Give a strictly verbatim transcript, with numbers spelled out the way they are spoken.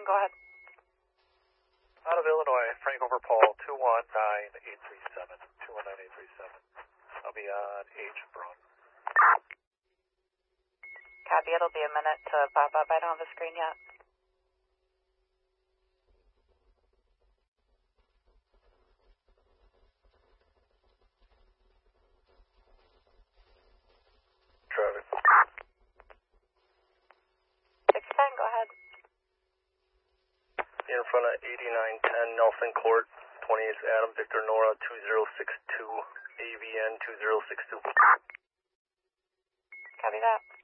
go ahead. Out of Illinois, Frank over Paul, two one nine eight three seven. two one nine eight three seven. I'll be on H. Braun. Copy, it'll be a minute to pop up. I don't have a screen yet. Traffic. six ten, go ahead. In front of eighty-nine ten Nelson Court, twenty-eight Adam Victor Nora two zero six two, A V N two zero six two. Copy that.